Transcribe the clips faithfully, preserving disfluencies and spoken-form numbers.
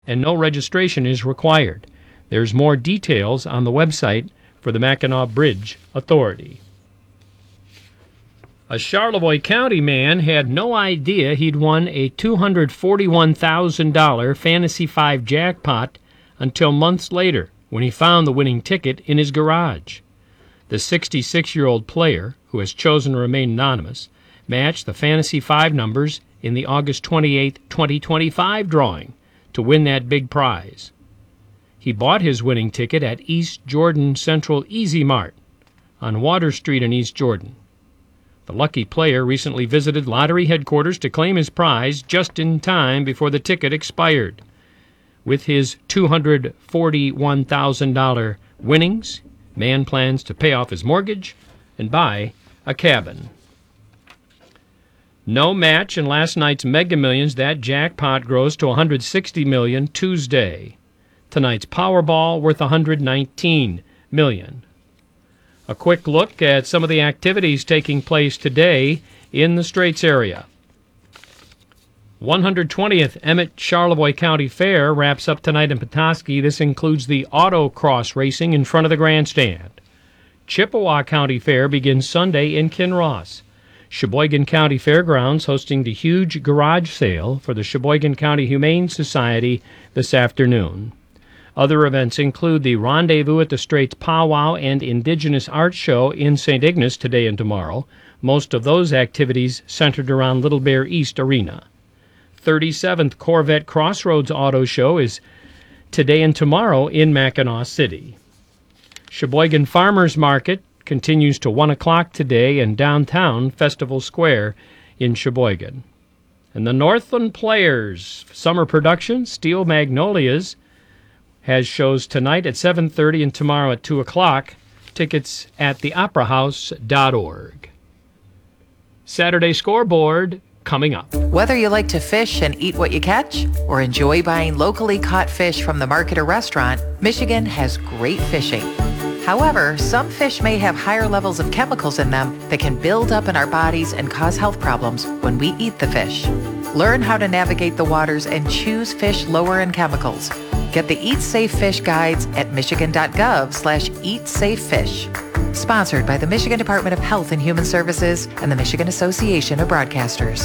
and no registration is required. There's more details on the website for the Mackinac Bridge Authority. A Charlevoix County man had no idea he'd won a two hundred forty-one thousand dollars Fantasy five jackpot until months later when he found the winning ticket in his garage. The sixty-six-year-old player, who has chosen to remain anonymous, matched the Fantasy five numbers in the August twenty-eighth, twenty twenty-five drawing to win that big prize. He bought his winning ticket at East Jordan Central Easy Mart on Water Street in East Jordan. The lucky player recently visited lottery headquarters to claim his prize just in time before the ticket expired. With his two hundred forty-one thousand dollars winnings, man plans to pay off his mortgage and buy a cabin. No match in last night's Mega Millions. That jackpot grows to one hundred sixty million dollars Tuesday. Tonight's Powerball worth one hundred nineteen million dollars. A quick look at some of the activities taking place today in the Straits area. one hundred twentieth Emmett Charlevoix County Fair wraps up tonight in Petoskey. This includes the autocross racing in front of the grandstand. Chippewa County Fair begins Sunday in Kinross. Sheboygan County Fairgrounds hosting the huge garage sale for the Sheboygan County Humane Society this afternoon. Other events include the Rendezvous at the Straits Powwow and Indigenous Art Show in Saint Ignace today and tomorrow. Most of those activities centered around Little Bear East Arena. thirty-seventh Corvette Crossroads Auto Show is today and tomorrow in Mackinac City. Sheboygan Farmers Market continues to one o'clock today in downtown Festival Square in Sheboygan. And the Northland Players Summer Production, Steel Magnolias, has shows tonight at seven thirty and tomorrow at two o'clock. Tickets at the opera house dot org. Saturday Scoreboard coming up. Whether you like to fish and eat what you catch or enjoy buying locally caught fish from the market or restaurant, Michigan has great fishing. However, some fish may have higher levels of chemicals in them that can build up in our bodies and cause health problems when we eat the fish. Learn how to navigate the waters and choose fish lower in chemicals. Get the Eat Safe Fish guides at michigan.gov slash eat safe fish. Sponsored by the Michigan Department of Health and Human Services and the Michigan Association of Broadcasters.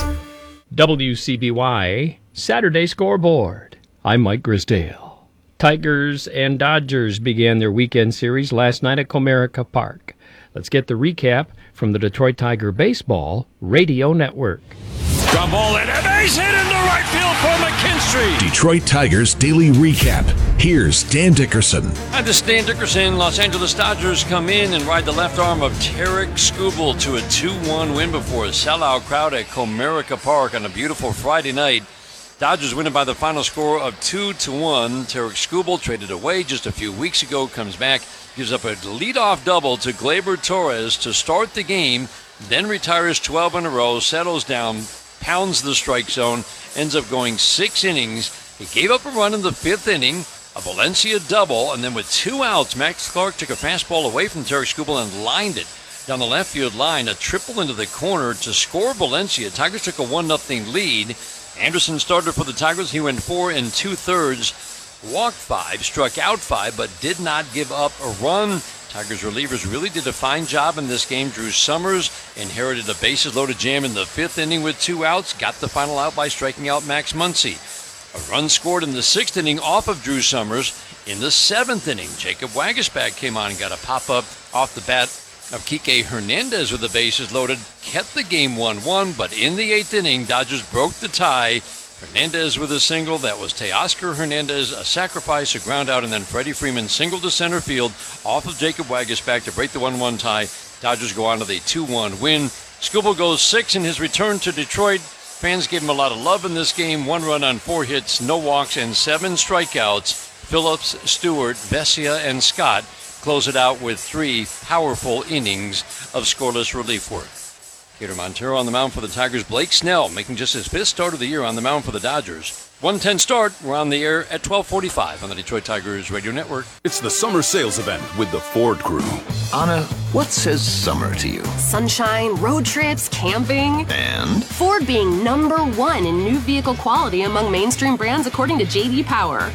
W C B Y Saturday Scoreboard. I'm Mike Grisdale. Tigers and Dodgers began their weekend series last night at Comerica Park. Let's get the recap from the Detroit Tiger Baseball Radio Network. Ground ball and a base hit into right field for McKinstry. Detroit Tigers Daily Recap. Here's Dan Dickerson. Hi, this is Dan Dickerson. Los Angeles Dodgers come in and ride the left arm of Tarek Skubal to a two one win before a sellout crowd at Comerica Park on a beautiful Friday night. Dodgers winning by the final score of two to one. Tarek Skubal, traded away just a few weeks ago, comes back, gives up a leadoff double to Gleyber Torres to start the game, then retires twelve in a row, settles down, pounds the strike zone, ends up going six innings. He gave up a run in the fifth inning, a Valencia double, and then with two outs, Max Clark took a fastball away from Tarek Skubal and lined it down the left field line, a triple into the corner to score Valencia. Tigers took a one nothing lead. Anderson started for the Tigers. He went four and two-thirds, walked five, struck out five, but did not give up a run. Tigers relievers really did a fine job in this game. Drew Summers inherited a bases-loaded jam in the fifth inning with two outs, got the final out by striking out Max Muncy. A run scored in the sixth inning off of Drew Summers. In the seventh inning, Jacob Waguespack came on and got a pop-up off the bat of Kike Hernandez with the bases loaded, kept the game one one, but in the eighth inning, Dodgers broke the tie. Hernandez with a single. That was Teoscar Hernandez, a sacrifice, a ground out, and then Freddie Freeman singled to center field off of Jacob Waguespack to break the one one tie. Dodgers go on to the two one win. Skubal goes six in his return to Detroit. Fans gave him a lot of love in this game. One run on four hits, no walks, and seven strikeouts. Phillips, Stewart, Vesia, and Scott close it out with three powerful innings of scoreless relief work. Gator Montero on the mound for the Tigers. Blake Snell making just his fifth start of the year on the mound for the Dodgers. one ten start. We're on the air at twelve forty-five on the Detroit Tigers Radio Network. It's the summer sales event with the Ford Crew. Anna, what says summer to you? Sunshine, road trips, camping. And? Ford being number one in new vehicle quality among mainstream brands according to J D Power.